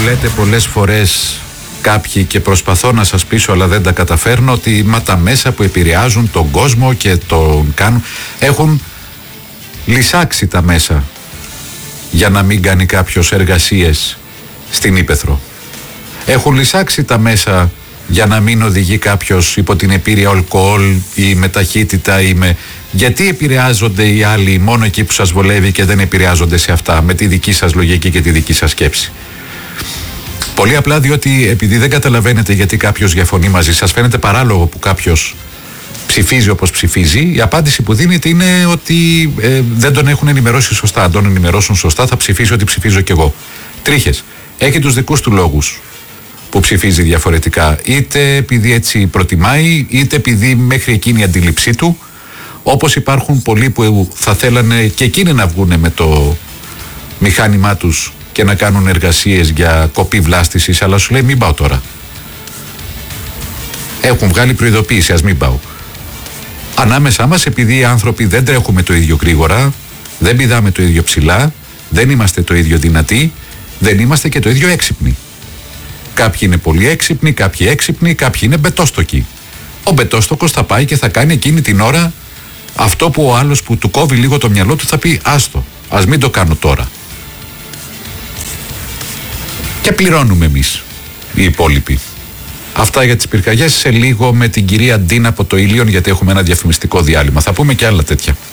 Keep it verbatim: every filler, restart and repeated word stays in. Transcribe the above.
λέτε πολλές φορές κάποιοι και προσπαθώ να σας πείσω αλλά δεν τα καταφέρνω ότι μα τα μέσα που επηρεάζουν τον κόσμο και τον κάνουν έχουν λυσάξει τα μέσα για να μην κάνει κάποιος εργασίες στην Ύπαιθρο. Έχουν λυσάξει τα μέσα για να μην οδηγεί κάποιος υπό την επίρρεια αλκοόλ ή με ταχύτητα ή με... Γιατί επηρεάζονται οι άλλοι μόνο εκεί που σας βολεύει και δεν επηρεάζονται σε αυτά με τη δική σας λογική και τη δική σας σκέψη? Πολύ απλά διότι επειδή δεν καταλαβαίνετε γιατί κάποιος διαφωνεί μαζί σας, φαίνεται παράλογο που κάποιος ψηφίζει όπως ψηφίζει, η απάντηση που δίνεται είναι ότι ε, δεν τον έχουν ενημερώσει σωστά. Αν τον ενημερώσουν σωστά θα ψηφίσει ό,τι ψηφίζω κι εγώ. Τρίχες. Έχει τους δικούς του λόγους που ψηφίζει διαφορετικά. Είτε επειδή έτσι προτιμάει, είτε επειδή μέχρι εκείνη η αντίληψή του, όπως υπάρχουν πολλοί που θα θέλανε και εκείνοι να βγουν με το μηχάνημά τους και να κάνουν εργασίες για κοπή βλάστησης, αλλά σου λέει μην πάω τώρα. Έχουν βγάλει προειδοποίηση, ας μην πάω. Ανάμεσά μας, επειδή οι άνθρωποι δεν τρέχουμε το ίδιο γρήγορα, δεν πηδάμε το ίδιο ψηλά, δεν είμαστε το ίδιο δυνατοί, δεν είμαστε και το ίδιο έξυπνοι. Κάποιοι είναι πολύ έξυπνοι, κάποιοι έξυπνοι, κάποιοι είναι μπετόστοκοι. Ο μπετόστοκος θα πάει και θα κάνει εκείνη την ώρα αυτό που ο άλλος που του κόβει λίγο το μυαλό του θα πει άστο, ας μην το κάνω τώρα. Και πληρώνουμε εμείς οι υπόλοιποι. Αυτά για τις πυρκαγιές. Σε λίγο με την κυρία Ντίνα από το Ήλιον, γιατί έχουμε ένα διαφημιστικό διάλειμμα. Θα πούμε και άλλα τέτοια.